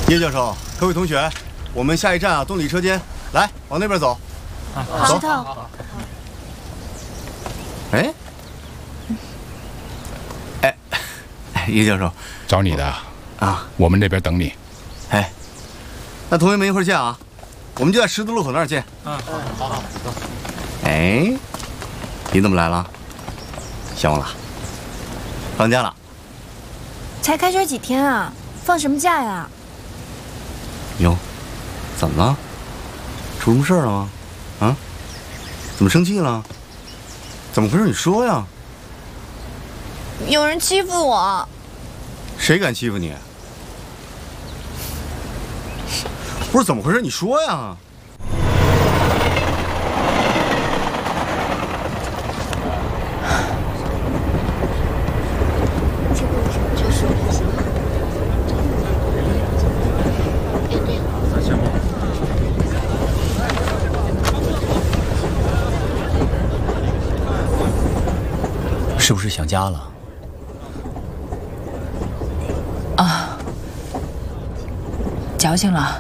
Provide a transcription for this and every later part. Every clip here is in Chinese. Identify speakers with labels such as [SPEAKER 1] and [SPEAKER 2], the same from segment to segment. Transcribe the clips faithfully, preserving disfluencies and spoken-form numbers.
[SPEAKER 1] 叶教授，各位同学，我们下一站啊，东里车间，来，往那边走。
[SPEAKER 2] 好，石头。
[SPEAKER 1] 哎，哎，叶教授，
[SPEAKER 3] 找你的
[SPEAKER 1] 啊，
[SPEAKER 3] 我们这边等你。
[SPEAKER 1] 哎，那同学们一会儿见啊，我们就在十字路口那儿见。
[SPEAKER 4] 嗯，好好好。
[SPEAKER 1] 哎，你怎么来了？想我了？放假了？
[SPEAKER 2] 才开学几天啊？放什么假呀？
[SPEAKER 1] 哟，怎么了？出什么事儿了吗？啊？怎么生气了？怎么回事？你说呀！
[SPEAKER 2] 有人欺负我。
[SPEAKER 1] 谁敢欺负你？不是怎么回事？你说呀！
[SPEAKER 5] 是不是想家了？
[SPEAKER 6] 啊，矫情了。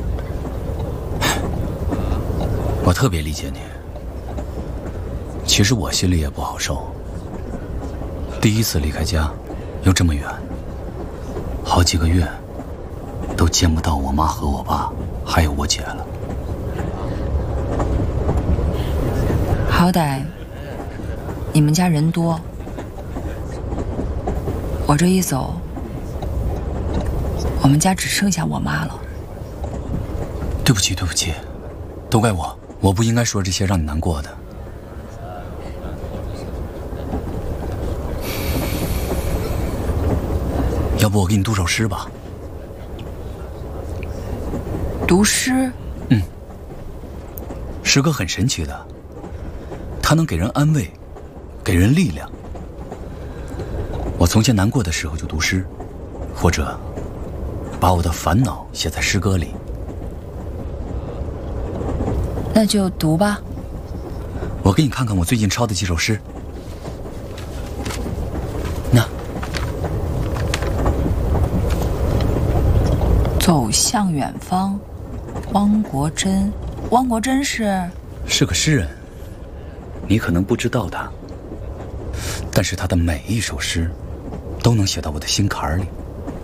[SPEAKER 5] 我特别理解你。其实我心里也不好受。第一次离开家，又这么远，好几个月都见不到我妈和我爸，还有我姐了。
[SPEAKER 6] 好歹你们家人多。我这一走，我们家只剩下我妈了。
[SPEAKER 5] 对不起，对不起，都怪我，我不应该说这些让你难过的。要不我给你读首诗吧？
[SPEAKER 6] 读诗？
[SPEAKER 5] 嗯，诗歌很神奇的，它能给人安慰，给人力量。我从前难过的时候就读诗，或者把我的烦恼写在诗歌里。
[SPEAKER 6] 那就读吧。
[SPEAKER 5] 我给你看看我最近抄的几首诗。那，
[SPEAKER 6] 走向远方，汪国真。汪国真是
[SPEAKER 5] 是个诗人，你可能不知道他，但是他的每一首诗都能写到我的心坎里。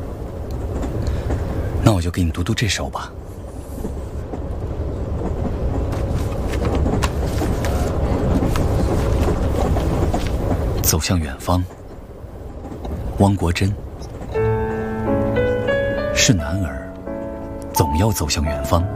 [SPEAKER 5] 那我就给你读读这首吧。走向远方，汪国真。是男儿，总要走向远方。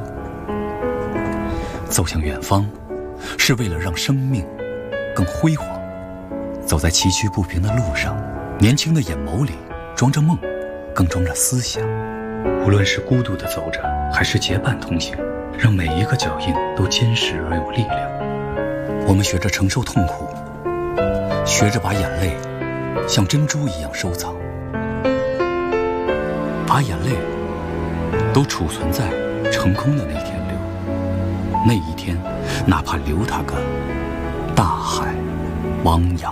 [SPEAKER 5] 走向远方，是为了让生命更辉煌。走在崎岖不平的路上，年轻的眼眸里装着梦，更装着思想。无论是孤独地走着，还是结伴同行，让每一个脚印都坚实而有力量。我们学着承受痛苦，学着把眼泪像珍珠一样收藏，把眼泪都储存在成空的那天流。那一天，哪怕流它个大海汪洋。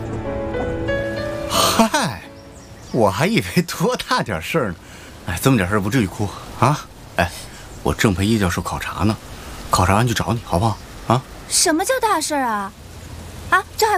[SPEAKER 1] 嗨，我还以为多大点事儿呢，哎，这么点事儿不至于哭啊！哎，我正陪叶教授考察呢，考察完就找你，好不好？啊？
[SPEAKER 2] 什么叫大事儿啊？啊，这还